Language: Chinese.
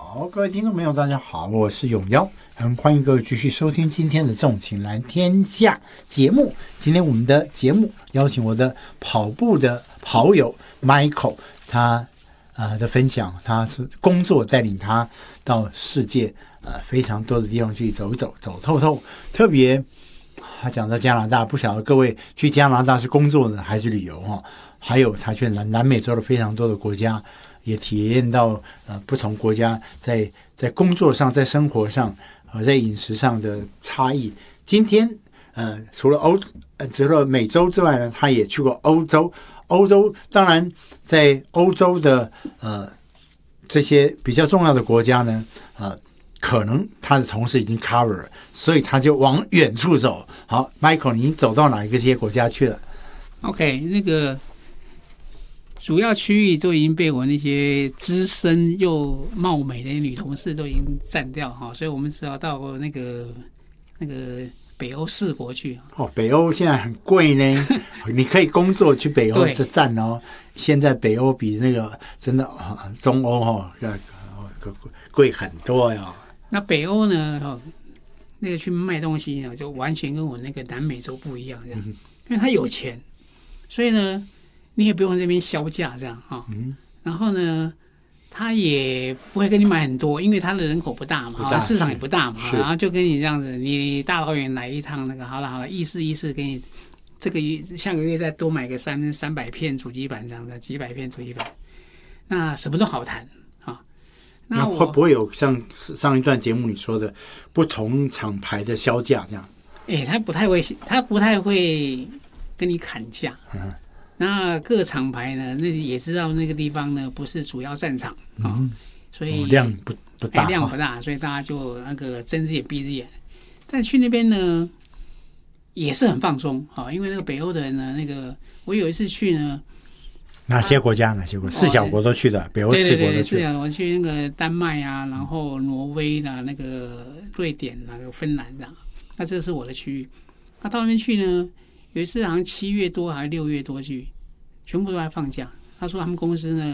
好，各位听众朋友大家好，我是永尧，很欢迎各位继续收听今天的纵情蓝天下节目。今天我们的节目邀请我的跑步的跑友 Michael， 他的分享，他是工作带领他到世界非常多的地方去走透透，特别他讲到加拿大，不晓得各位去加拿大是工作呢还是旅游哈？还有他去南美洲的非常多的国家，也体验到不同国家在工作上、在生活上和在饮食上的差异。今天除了美洲之外呢，他也去过欧洲。欧洲当然在欧洲的这些比较重要的国家呢，可能他的同事已经 cover 了，所以他就往远处走。好 ，Michael， 你走到哪一些国家去了 ？OK， 那个主要区域都已经被我那些资深又貌美的女同事都已经占掉哈，所以我们只好到那个北欧4国去。 北欧现在很贵呢，你可以工作去北欧这站哦。现在北欧比那个真的中欧贵很多呀。 那北欧呢，那个去卖东西呢，就完全跟我那个南美洲不一样，这样，因为他有钱，所以呢，你也不用在那边销价这样哈。然后呢，他也不会跟你买很多，因为他的人口不大嘛，市场也不大嘛，然后就跟你这样子，你大老远来一趟那个，好了，意思给你这个下个月再多买个300片主机板这样子，几百片主机板，那什么都好谈。 那会不会有像上一段节目你说的不同厂牌的销价这样？ 他不太会跟你砍价。那各厂牌呢，那也知道那个地方呢不是主要战场所以量不大， 量不大，所以大家就那个睁只眼闭只眼。但去那边呢也是很放松因为那个北欧的人呢，那个我有一次去呢。 哪些国家？4小国都去的，北欧4国都去。 对，我去那个丹麦啊，然后挪威啦，那个瑞典、那个芬兰这样。那这是我的区域。那到那边去呢，有一次好像7月多还是6月多去，全部都在放假。他说他们公司呢